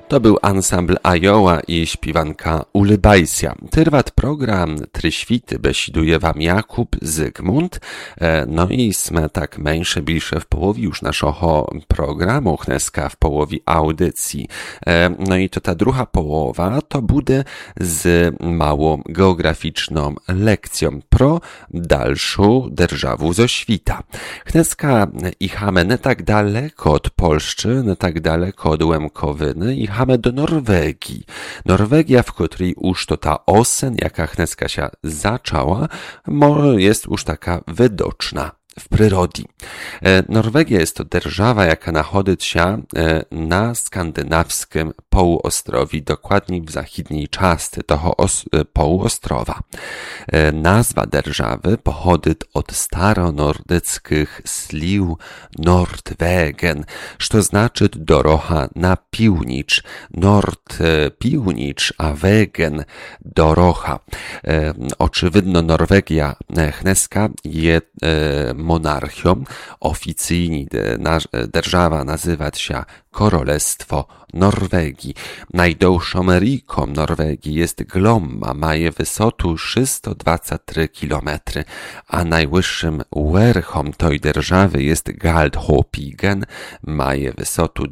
To był ansambl Iowa i śpiewanka Ulybajsja. Trvat program Tryświty besiduje wam Jakub Zygmunt. No i sme tak mniejsze bliższe w połowie już naszego programu, dneska w połowie audycji. No i to ta druga połowa to bude z małą geograficzną lekcją pro dalszą державу zo świta. Dneska ichamy nie tak daleko od Polszczy, nie tak daleko od Łemkowyny, ichamy do Norwegii. Norwegia, w której już to ta osen, jaka dneska się zaczęła, jest już taka widoczna w przyrodzie. Norwegia jest to держава, jaka nachodzi się na skandynawskim półostrowie, dokładniej w zachodniej części tego półostrowa. Nazwa держаwy pochodzi od staronordyckich sliw Nordwegen, co znaczy dorocha na piłnicz. Nord piłnicz, a wegen dorocha. Oczywiście Norwegia dneska jest monarchią. Oficjalnie держава nazywa się Królestwo Norwegii. Najdłuższą riką Norwegii jest Glomma, ma wysotę 323 km, a najwyższym werchom tej держаwy jest Galdhøpiggen, ma wysotę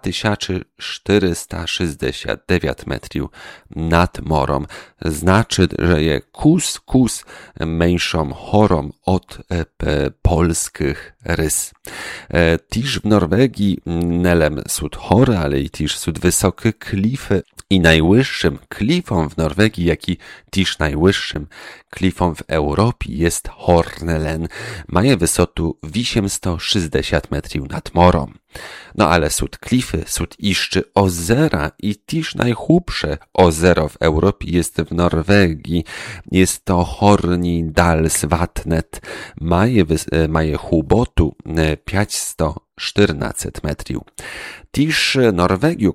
2469 metrów nad morem. Znaczy, że je kus mniejszą chorą od polskich rys. Tiż w Norwegii nelem sud hory, ale i tiż sud wysokie klify i najwyższym klifą w Norwegii, jak i tiż najwyższym klifą w Europie jest Hornelen. Maje wysotę 860 metrów nad morem. No ale sud klify, sud iszczy ozera i tiż najchłupsze ozero w Europie jest w Norwegii. Jest to Hornidalsvatnet. Maje hubotu 514 metrów. Tiż Norwegiu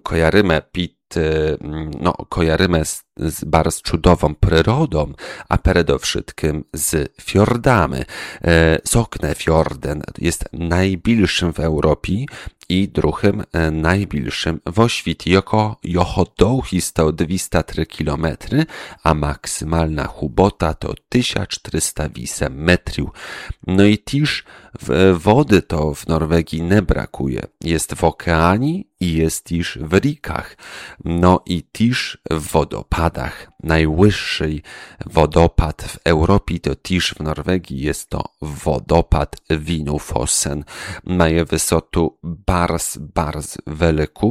kojarymy z bardzo cudową przyrodą, a przede wszystkim z fiordami. Soknefjorden jest najbliższym w Europie i drugim najbliższym w świecie. Jeho długość to 203 km, a maksymalna hubota to 1408 metrów. No i też wody to w Norwegii nie brakuje. Jest w oceanie i jest też w rikach. No i też w wodopadach. Najwyższy wodopad w Europie to też w Norwegii jest to wodopad Vinufossen. Ma wysotę bardzo wielką,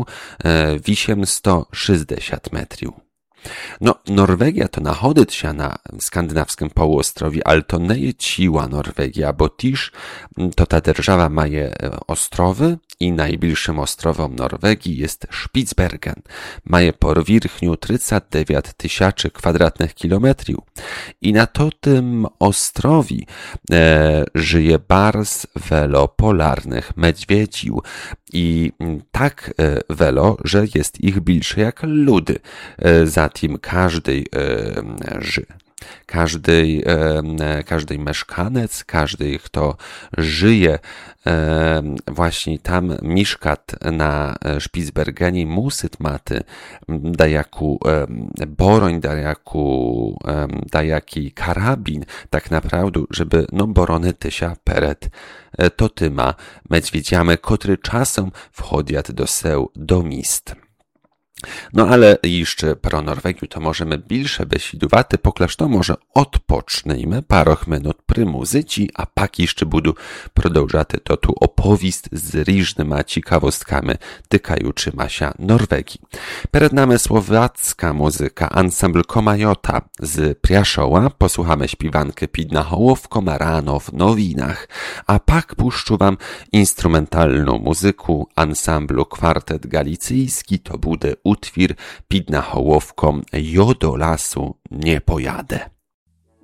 860 metrów. No, Norwegia to nachodzi się na skandynawskim półostrowie, ale to nie jest siła Norwegia, bo też to ta держава ma ostrowy i najbliższym ostrowem Norwegii jest Spitsbergen. Ma powierzchnię 39 000 kwadratnych kilometrów. I na tym ostrowie żyje bardzo wiele polarnych medwiedził. I tak wiele, że jest ich więcej jak ludy. Zatem każdy mieszkanec, każdy, kto żyje właśnie tam mieszkać na Spitsbergenie, musi mać dajaku boroń, dajaki karabin, tak naprawdę, żeby boronić się przed to tyma medwiedziami, które czasem wchodzą do miast. No ale jeszcze pro Norwegiu to możemy bliższe besidowaty, poklaż to może odpocznijmy parę minut przy muzyci, a pak jeszcze budu продовжати to tu opowieść z różnymi ciekawostkami tykajuczyma się Norwegii. Przed nami słowacka muzyka, ansambl Komajota z Priaszoła, posłuchamy śpiewankę Pidna Hołowko rano w nowinach, a pak puszczu wam instrumentalną muzyku ansamblu Kwartet Galicyjski, to bude utwór Pidna Hołowką Jo do lasu nie pojadę.